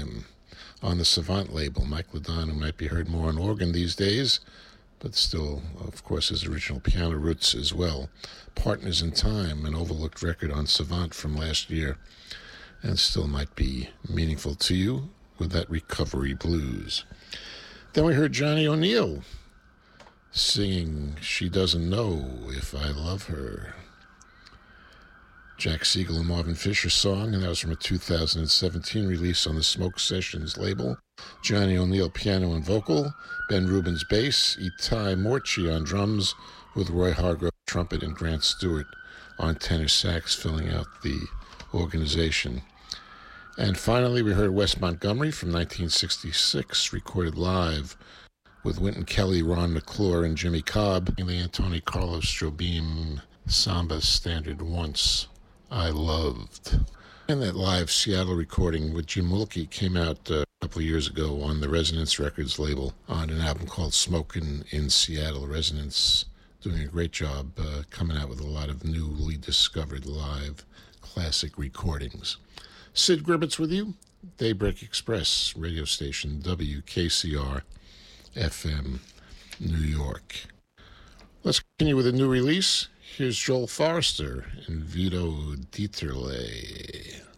Time on the Savant label. Mike Ladon, who might be heard more on organ these days, but still, of course, his original piano roots as well. Partners in Time, an overlooked record on Savant from last year, and still might be meaningful to you with that recovery blues. Then we heard Johnny O'Neill singing She Doesn't Know If I Love Her. Jack Siegel and Marvin Fisher song, and that was from a 2017 release on the Smoke Sessions label. Johnny O'Neill piano and vocal, Ben Rubin's bass, Itai Morchi on drums, with Roy Hargrove trumpet and Grant Stewart on tenor sax filling out the organization. And finally, we heard Wes Montgomery from 1966, recorded live with Wynton Kelly, Ron McClure, and Jimmy Cobb in the Anthony Carlos Jobim Samba Standard Once I Loved. And that live Seattle recording with Jim Wilkie came out a couple of years ago on the Resonance Records label on an album called Smokin' in Seattle. Resonance doing a great job coming out with a lot of newly discovered live classic recordings. Sid Gribbets with you, Daybreak Express radio station, WKCR FM, New York. Let's continue with a new release. Here's Joel Forrester and Vito Dieterle.